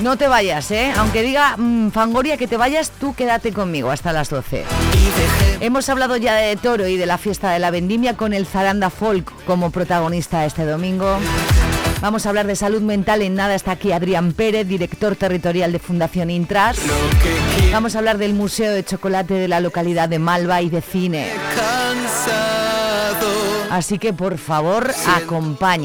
No te vayas, aunque diga Fangoria que te vayas, tú quédate conmigo hasta las 12. Hemos hablado ya de Toro y de la fiesta de la vendimia con el Zaranda Folk como protagonista este domingo. Vamos a hablar de salud mental en nada. Está aquí Adrián Pérez, director territorial de Fundación Intras. Vamos a hablar del Museo de Chocolate de la localidad de Malva y de cine. Así que por favor, acompaña.